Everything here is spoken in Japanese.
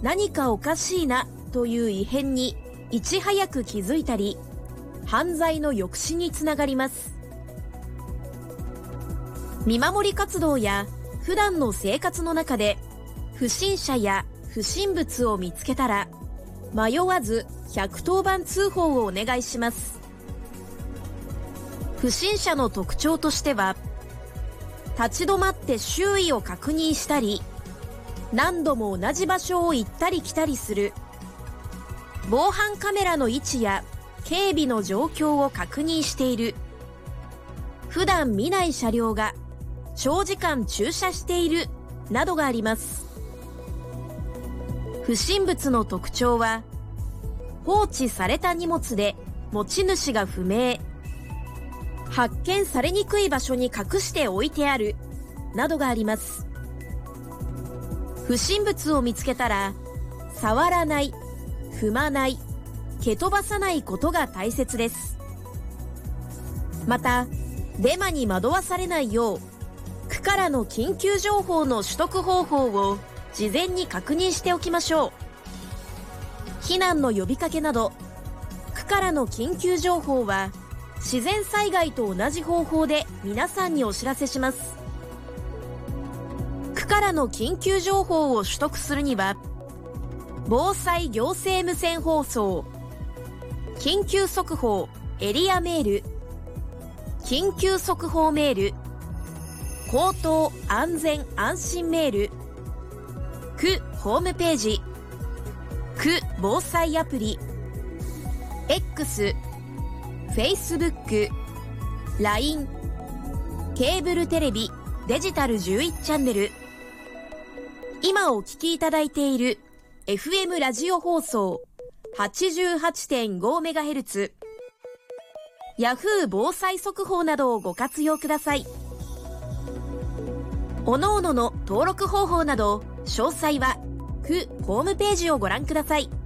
何かおかしいなという異変にいち早く気づいたり、犯罪の抑止につながります。見守り活動や普段の生活の中で不審者や不審物を見つけたら、迷わず110番通報をお願いします。不審者の特徴としては、立ち止まって周囲を確認したり、何度も同じ場所を行ったり来たりする、防犯カメラの位置や警備の状況を確認している、普段見ない車両が長時間駐車しているなどがあります。不審物の特徴は、放置された荷物で持ち主が不明、発見されにくい場所に隠して置いてあるなどがあります。不審物を見つけたら、触らない、踏まない、蹴飛ばさないことが大切です。また、デマに惑わされないよう、区からの緊急情報の取得方法を事前に確認しておきましょう。避難の呼びかけなど、区からの緊急情報は、自然災害と同じ方法で皆さんにお知らせします。区からの緊急情報を取得するには、防災行政無線放送、緊急速報エリアメール、緊急速報メール、口頭安全安心メール、区ホームページ、区防災アプリ、X、Facebook、LINE、ケーブルテレビ、デジタル11チャンネル、今お聞きいただいている FM ラジオ放送 88.5MHz、Yahoo 防災速報などをご活用ください。各々の登録方法など詳細は区ホームページをご覧ください。